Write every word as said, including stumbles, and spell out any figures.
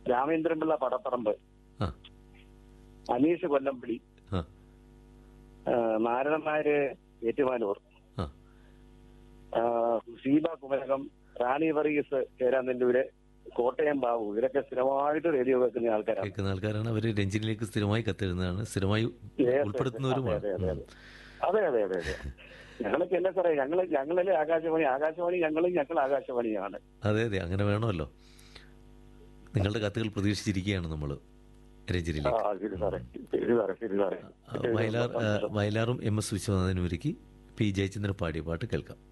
രാമേന്ദ്രൻപിള്ള പടപ്പറമ്പ്, ആ അനീഷ് കൊല്ലംപിടി, ആ ആ, നാരായണൻ നായര് ഏറ്റുമാനൂർ, ആ ആ, ഷീബ കുമരകം, റാണി വർഗീസ് ചേരാനെല്ലൂര്, കോട്ടയം ബാബു, ഇവരൊക്കെ സ്ഥിരമായിട്ട് റേഡിയോ കേൾക്കുന്ന ആൾക്കാരാണ്. കേൾക്കുന്ന ആൾക്കാരാണ്. അവർ രഞ്ജിനിലേക്ക് സ്ഥിരമായി കത്തെഴുതുന്നതാണ്, സ്ഥിരമായി Yes, yes, ഉൾപ്പെടുത്തുന്നവരുമാണ്. അതെ, അതെ, ഉം. അതെ അതെ അതെ അതെ ഞങ്ങളൊക്കെ എന്നാ സാറേ, ഞങ്ങള് ഞങ്ങളല്ലേ ആകാശവാണി, ആകാശവാണി ഞങ്ങളും ഞങ്ങൾ ആകാശവാണിയാണ്. അതെ അതെ, അങ്ങനെ വേണമല്ലോ. നിങ്ങളുടെ കത്തുകൾ പ്രതീക്ഷിച്ചിരിക്കുകയാണ് നമ്മൾ ആ രഞ്ജിനിലേക്ക്. ശരി സാറേ, ശരി സാറേ, ശരി സാറേ. വയലാർ ആ, വയലാറും എം എസ് വിശ്വനാഥനും ഒരുക്കി പി ജയചന്ദ്രൻ പാടിയ പാട്ട് കേൾക്കാം.